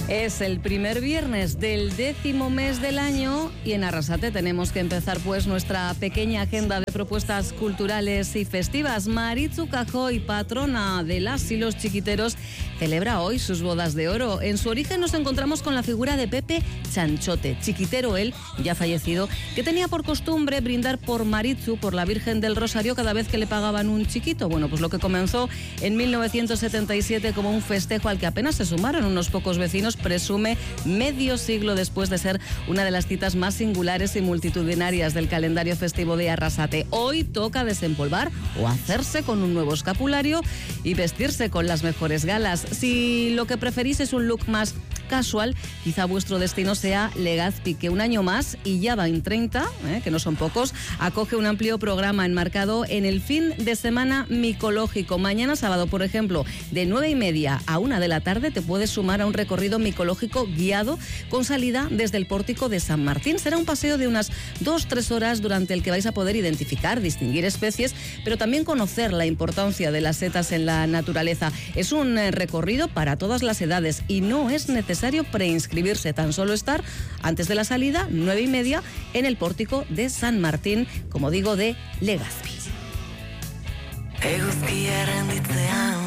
Es el primer viernes del 10º mes del año y en Arrasate tenemos que empezar pues nuestra pequeña agenda de propuestas culturales y festivas. Maritxu Cajoy, patrona de las y los chiquiteros, celebra hoy sus bodas de oro. En su origen nos encontramos con la figura de Pepe Chanchote, chiquitero él, ya fallecido, que tenía por costumbre brindar por Maritxu, por la Virgen del Rosario, cada vez que le pagaban un chiquito. Bueno, pues lo que comenzó en 1977 como un festejo al que apenas se sumaron unos pocos vecinos, presume medio siglo después de ser una de las citas más singulares y multitudinarias del calendario festivo de Arrasate. Hoy toca desempolvar o hacerse con un nuevo escapulario y vestirse con las mejores galas. Si lo que preferís es un look más casual, quizá vuestro destino sea Legazpi, que un año más, y ya va en 30, que no son pocos, acoge un amplio programa enmarcado en el fin de semana micológico. Mañana sábado, por ejemplo, de 9:30 a 1 de la tarde te puedes sumar a un recorrido micológico guiado con salida desde el pórtico de San Martín. Será un paseo de unas 2-3 horas durante el que vais a poder identificar, distinguir especies, pero también conocer la importancia de las setas en la naturaleza. Es un recorrido para todas las edades y no es necesario preinscribirse, tan solo estar antes de la salida, 9:30, en el pórtico de San Martín, como digo, de Legazpi. Eguzkia renditzean